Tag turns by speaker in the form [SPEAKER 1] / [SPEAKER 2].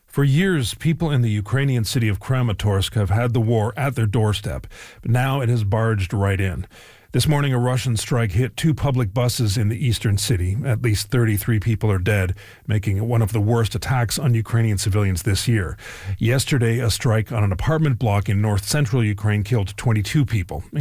[SPEAKER 1] For years, people in the Ukrainian city of Kramatorsk have had the war at their doorstep, but now it has barged right in. This morning, a Russian strike hit two public buses in the eastern city. At least 33 people are dead, making it one of the worst attacks on Ukrainian civilians this year. Yesterday, a strike on an apartment block in north-central Ukraine killed 22 people,